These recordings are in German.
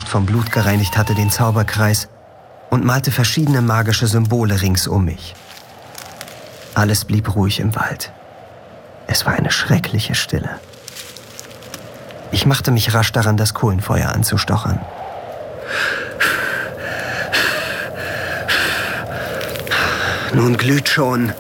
Luft vom Blut gereinigt hatte, den Zauberkreis und malte verschiedene magische Symbole rings um mich. Alles blieb ruhig im Wald. Es war eine schreckliche Stille. Ich machte mich rasch daran, das Kohlenfeuer anzustochern. Nun glüht schon.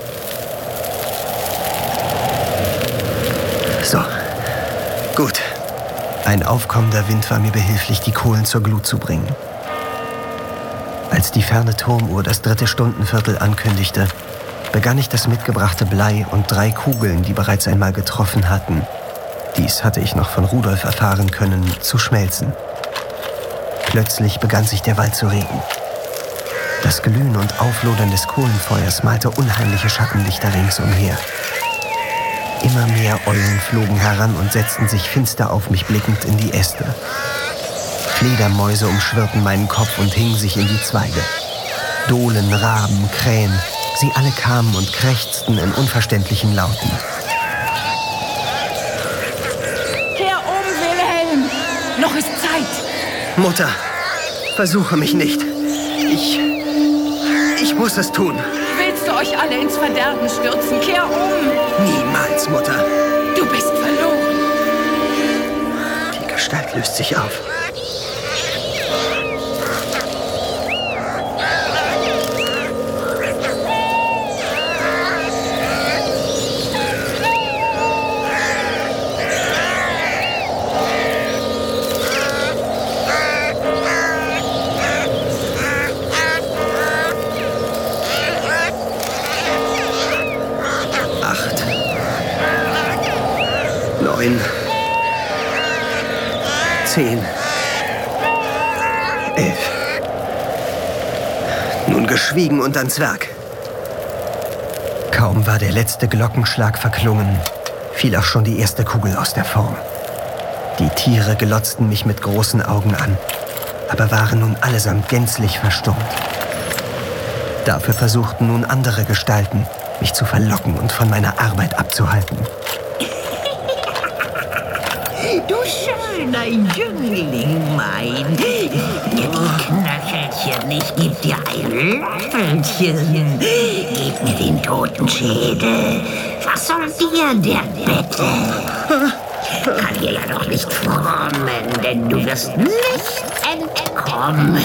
So, gut. Ein aufkommender Wind war mir behilflich, die Kohlen zur Glut zu bringen. Als die ferne Turmuhr das 3. Stundenviertel ankündigte, begann ich das mitgebrachte Blei und 3 Kugeln, die bereits einmal getroffen hatten, dies hatte ich noch von Rudolf erfahren können, zu schmelzen. Plötzlich begann sich der Wald zu regen. Das Glühen und Auflodern des Kohlenfeuers malte unheimliche Schattenlichter ringsumher. Immer mehr Eulen flogen heran und setzten sich finster auf mich blickend in die Äste. Fledermäuse umschwirrten meinen Kopf und hingen sich in die Zweige. Dohlen, Raben, Krähen, sie alle kamen und krächzten in unverständlichen Lauten. Kehr um, Wilhelm! Noch ist Zeit! Mutter, versuche mich nicht. Ich muss es tun. Willst du euch alle ins Verderben stürzen? Kehr um! Niemals, Mutter. Du bist verloren! Die Gestalt löst sich auf. Neun, 10, 11. Nun geschwiegen und ans Werk. Kaum war der letzte Glockenschlag verklungen, fiel auch schon die erste Kugel aus der Form. Die Tiere glotzten mich mit großen Augen an, aber waren nun allesamt gänzlich verstummt. Dafür versuchten nun andere Gestalten, mich zu verlocken und von meiner Arbeit abzuhalten. Du schöner Jüngling, mein. Gib mir die Knöchelchen, ich geb dir ein Löffelchen. Gib mir den Totenschädel. Was soll dir der Bette? Kann dir ja doch nicht frommen, denn du wirst nicht entkommen.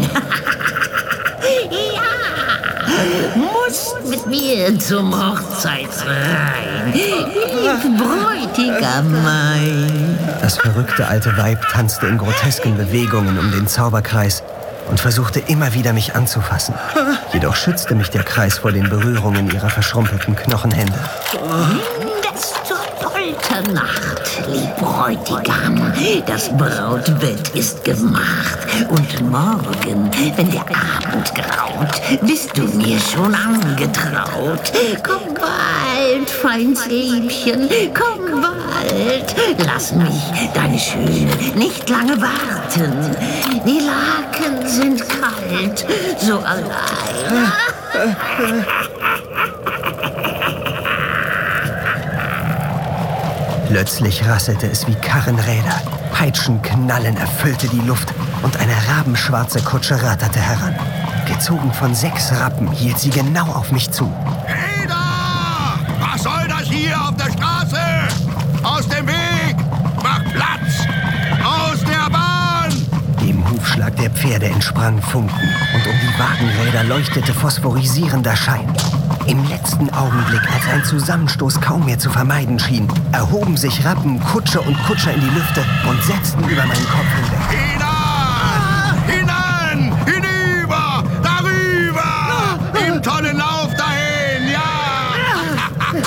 Ja, musst mit mir zum Hochzeitsrein. Lieb Bräutigam mein. Das verrückte alte Weib tanzte in grotesken Bewegungen um den Zauberkreis und versuchte immer wieder, mich anzufassen. Jedoch schützte mich der Kreis vor den Berührungen ihrer verschrumpelten Knochenhände. Das zur Polternacht, lieb Bräutigam. Das Brautbett ist gemacht. Und morgen, wenn der Abend graut, bist du mir schon angetraut. Komm bald, Feindsliebchen, komm bald. Lass mich, deine Schöne, nicht lange warten. Die Laken sind kalt, so allein. Plötzlich rasselte es wie Karrenräder. Peitschenknallen erfüllte die Luft und eine rabenschwarze Kutsche ratterte heran. Gezogen von 6 Rappen hielt sie genau auf mich zu. Hey da! Was soll das hier auf der Straße? Aus dem Weg! Mach Platz! Aus der Bahn! Dem Hufschlag der Pferde entsprangen Funken und um die Wagenräder leuchtete phosphorisierender Schein. Im letzten Augenblick, als ein Zusammenstoß kaum mehr zu vermeiden schien, erhoben sich Rappen, Kutsche und Kutscher in die Lüfte und setzten über meinen Kopf hinweg. Hinan! Hinan! Hinüber! Darüber! Im tollen Lauf dahin! Ja!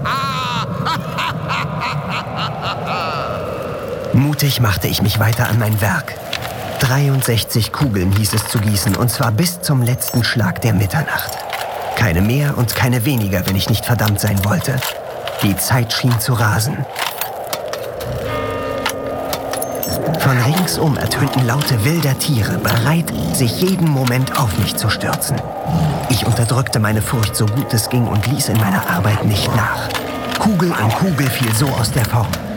Mutig machte ich mich weiter an mein Werk. 63 Kugeln hieß es zu gießen, und zwar bis zum letzten Schlag der Mitternacht. Keine mehr und keine weniger, wenn ich nicht verdammt sein wollte. Die Zeit schien zu rasen. Von ringsum ertönten Laute wilder Tiere, bereit, sich jeden Moment auf mich zu stürzen. Ich unterdrückte meine Furcht so gut es ging und ließ in meiner Arbeit nicht nach. Kugel an Kugel fiel so aus der Form.